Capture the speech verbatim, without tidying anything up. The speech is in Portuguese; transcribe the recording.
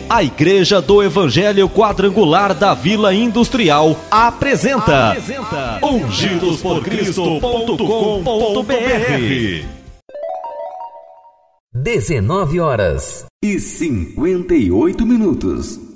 A Igreja do Evangelho Quadrangular da Vila Industrial apresenta, apresenta ungidos por cristo ponto com ponto br. dezenove horas e cinquenta e oito minutos.